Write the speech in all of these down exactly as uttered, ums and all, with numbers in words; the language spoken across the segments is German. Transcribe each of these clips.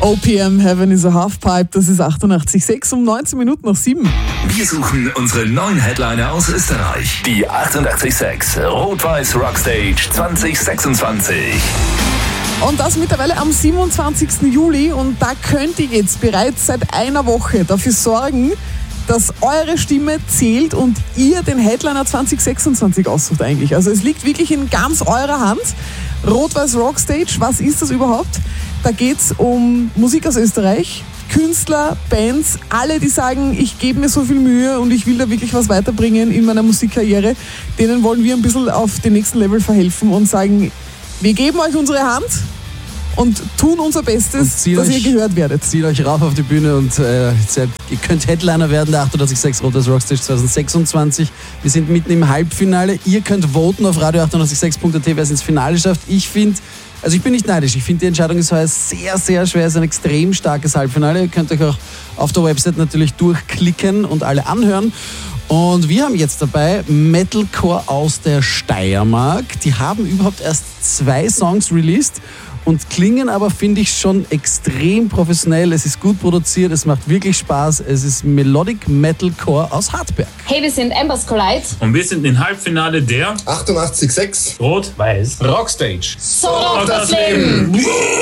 O P M, Heaven is a Halfpipe, das ist achtundachtzig Komma sechs um neunzehn Minuten nach sieben. Wir suchen unsere neuen Headliner aus Österreich. Die achtundachtzig Komma sechs Rot-Weiß Rockstage zwanzig sechsundzwanzig. Und das mittlerweile am siebenundzwanzigsten Juli. Und da könnt ihr jetzt bereits seit einer Woche dafür sorgen, dass eure Stimme zählt und ihr den Headliner zwanzig sechsundzwanzig aussucht eigentlich. Also es liegt wirklich in ganz eurer Hand. Rot-Weiß Rockstage, was ist das überhaupt? Da geht es um Musik aus Österreich, Künstler, Bands, alle, die sagen, ich gebe mir so viel Mühe und ich will da wirklich was weiterbringen in meiner Musikkarriere. Denen wollen wir ein bisschen auf den nächsten Level verhelfen und sagen, wir geben euch unsere Hand und tun unser Bestes, dass euch, ihr gehört werdet. Zieht euch rauf auf die Bühne und äh, seid, ihr könnt Headliner werden der achtundachtzig Komma sechs Rot-Weiß Rockstage zwanzig sechsundzwanzig. Wir sind mitten im Halbfinale. Ihr könnt voten auf radio achtundachtzig Komma sechs Punkt a t, wer es ins Finale schafft. Ich finde, also ich bin nicht neidisch. Ich finde, die Entscheidung ist heuer sehr, sehr schwer. Es ist ein extrem starkes Halbfinale. Ihr könnt euch auch auf der Website natürlich durchklicken und alle anhören. Und wir haben jetzt dabei Metalcore aus der Steiermark. Die haben überhaupt erst zwei Songs released und klingen aber, finde ich, schon extrem professionell. Es ist gut produziert, es macht wirklich Spaß. Es ist Melodic Metalcore aus Hartberg. Hey, wir sind Embers Collide. Und wir sind im Halbfinale der achtundachtzig Komma sechs Rot-Weiß Rockstage. So rockt das Leben!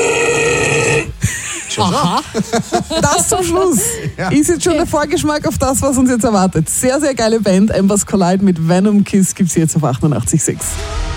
Aha. Das zum Schluss ja. Ist jetzt schon der Vorgeschmack auf das, was uns jetzt erwartet. Sehr, sehr geile Band. Embers Collide mit Venom Kiss gibt es jetzt auf achtundachtzig Komma sechs.